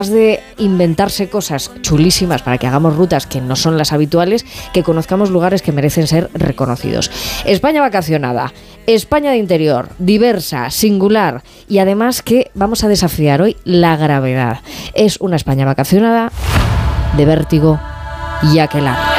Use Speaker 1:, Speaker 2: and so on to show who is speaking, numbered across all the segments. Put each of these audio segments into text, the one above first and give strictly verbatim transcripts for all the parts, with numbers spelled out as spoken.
Speaker 1: de inventarse cosas chulísimas para que hagamos rutas que no son las habituales, que conozcamos lugares que merecen ser reconocidos. España vacacionada, España de interior, diversa, singular y además que vamos a desafiar hoy la gravedad. Es una España vacacionada de vértigo y aquelarre.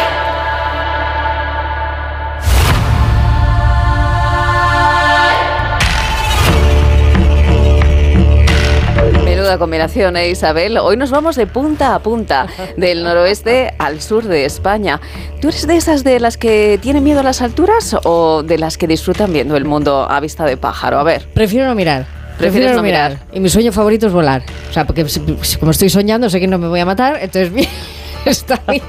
Speaker 2: Combinación, ¿eh, Isabel? Hoy nos vamos de punta a punta, del noroeste al sur de España. ¿Tú eres de esas de las que tienen miedo a las alturas o de las que disfrutan viendo el mundo a vista de pájaro? A ver.
Speaker 1: Prefiero no mirar. Prefiero no mirar. mirar. Y mi sueño favorito es volar. O sea, porque como estoy soñando, sé que no me voy a matar, entonces está bien.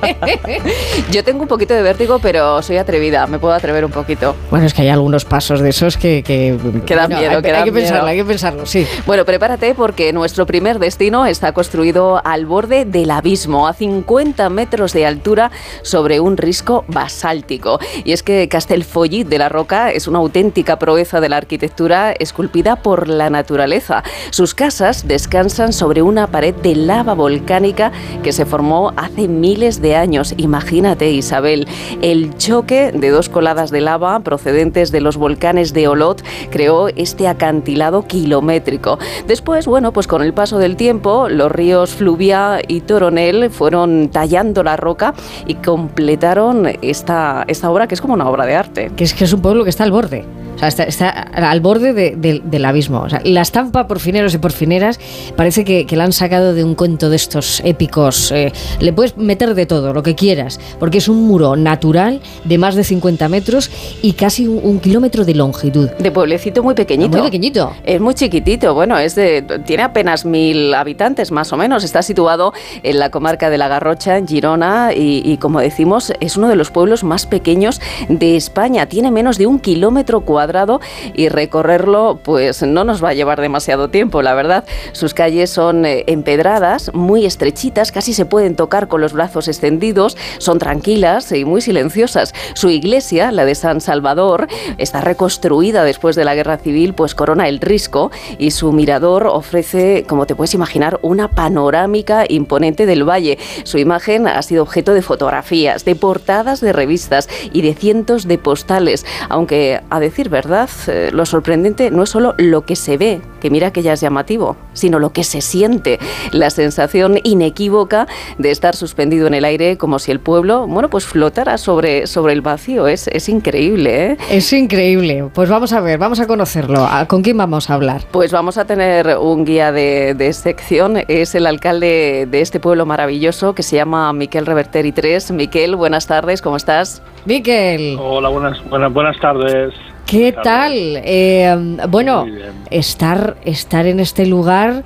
Speaker 2: Yo tengo un poquito de vértigo, pero soy atrevida, me puedo atrever un poquito.
Speaker 1: Bueno, es que hay algunos pasos de esos que... Que,
Speaker 2: que dan
Speaker 1: no,
Speaker 2: miedo,
Speaker 1: hay,
Speaker 2: que
Speaker 1: hay
Speaker 2: dan
Speaker 1: que
Speaker 2: miedo.
Speaker 1: pensarlo, hay que pensarlo, sí.
Speaker 2: Bueno, prepárate porque nuestro primer destino está construido al borde del abismo, a cincuenta metros de altura sobre un risco basáltico. Y es que Castellfollit de la Roca es una auténtica proeza de la arquitectura esculpida por la naturaleza. Sus casas descansan sobre una pared de lava volcánica que se formó hace miles de años. Imagínate, Isabel, el choque de dos coladas de lava procedentes de los volcanes de Olot creó este acantilado kilométrico. Después, bueno, pues con el paso del tiempo, los ríos Fluvia y Toronel fueron tallando la roca y completaron esta, esta obra que es como una obra de arte.
Speaker 1: Que es que es un pueblo que está al borde. O sea, está, está al borde de, de, del abismo. O sea, la estampa por fineros y por fineras parece que, que la han sacado de un cuento de estos épicos. Eh, le puedes meter de todo, lo que quieras, porque es un muro natural de más de cincuenta metros y casi un, un kilómetro de longitud.
Speaker 2: De pueblecito muy pequeñito.
Speaker 1: Muy pequeñito.
Speaker 2: Es muy chiquitito. Bueno, es de, tiene apenas mil habitantes, más o menos. Está situado en la comarca de la Garrocha, en Girona, y, y como decimos, es uno de los pueblos más pequeños de España. Tiene menos de un kilómetro cuadrado y recorrerlo pues no nos va a llevar demasiado tiempo, la verdad. Sus calles son eh, empedradas, muy estrechitas, casi se pueden tocar con los brazos extendidos, son tranquilas y muy silenciosas. Su iglesia, la de San Salvador, está reconstruida después de la Guerra Civil, pues corona el Risco, y su mirador ofrece, como te puedes imaginar, una panorámica imponente del valle. Su imagen ha sido objeto de fotografías, de portadas de revistas y de cientos de postales, aunque a decir verdad, eh, lo sorprendente no es solo lo que se ve, que mira que ya es llamativo, sino lo que se siente, la sensación inequívoca de estar suspendido en el aire como si el pueblo, bueno, pues flotara sobre, sobre el vacío. Es, es increíble, ¿eh?
Speaker 1: Es increíble. Pues vamos a ver, vamos a conocerlo. ¿Con quién vamos a hablar?
Speaker 2: Pues vamos a tener un guía de, de sección, es el alcalde de este pueblo maravilloso que se llama Miquel Reverter i tres. Miquel, buenas tardes, ¿cómo estás?
Speaker 1: Miquel.
Speaker 3: Hola, buenas, buenas, buenas tardes.
Speaker 1: ¿Qué tal? Eh, bueno, estar, estar en este lugar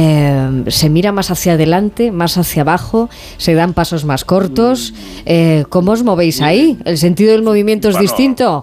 Speaker 1: eh, se mira más hacia adelante, más hacia abajo, se dan pasos más cortos. Eh, ¿Cómo os movéis ahí? ¿El sentido del movimiento es bueno, distinto?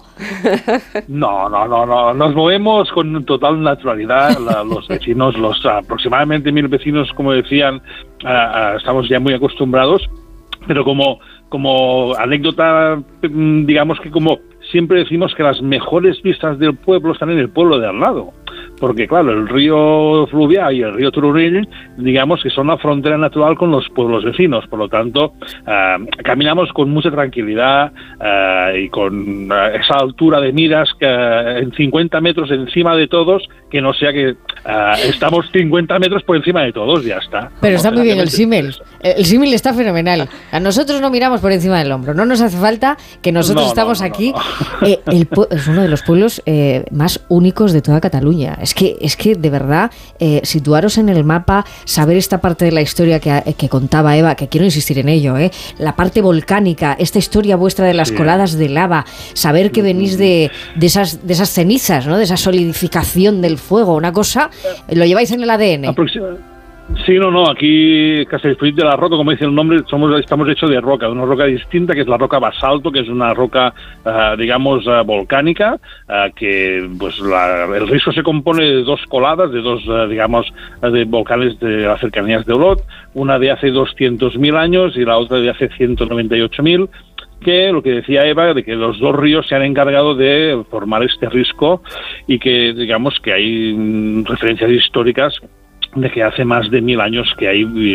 Speaker 3: No, no, no, no. Nos movemos con total naturalidad. La, los vecinos, los aproximadamente mil vecinos, como decían, uh, uh, estamos ya muy acostumbrados, pero como, como anécdota, digamos que como siempre decimos que las mejores vistas del pueblo están en el pueblo de al lado, porque claro, el río Fluvià y el río Toronel, digamos que son la frontera natural con los pueblos vecinos, por lo tanto, uh, caminamos con mucha tranquilidad uh, y con uh, esa altura de miras que uh, en cincuenta metros encima de todos, que no sea que uh, estamos cincuenta metros por encima de todos, ya está.
Speaker 1: Pero está muy bien el símil, el símil está fenomenal. A nosotros no miramos por encima del hombro, no nos hace falta que nosotros no, estamos no, no, aquí. No, no. Eh, el, es uno de los pueblos eh, más únicos de toda Cataluña. Es que, es que de verdad, eh, situaros en el mapa, saber esta parte de la historia que, que contaba Eva, que quiero insistir en ello, eh, la parte volcánica, esta historia vuestra de las sí. coladas de lava, saber que venís de, de, esas, de esas cenizas, ¿no? De esa solidificación del fuego, una cosa, lo lleváis en el A D N.
Speaker 3: Aproximadamente. Sí, no, no, aquí Castellfollit de la Roca, como dice el nombre, somos estamos hechos de roca, de una roca distinta, que es la roca basalto, que es una roca, uh, digamos, uh, volcánica, uh, que pues la, el risco se compone de dos coladas, de dos, uh, digamos, uh, de volcanes de las cercanías de Olot, una de hace doscientos mil años y la otra de hace ciento noventa y ocho mil, que lo que decía Eva, de que los dos ríos se han encargado de formar este risco y que, digamos, que hay mm, referencias históricas de que hace más de mil años que hay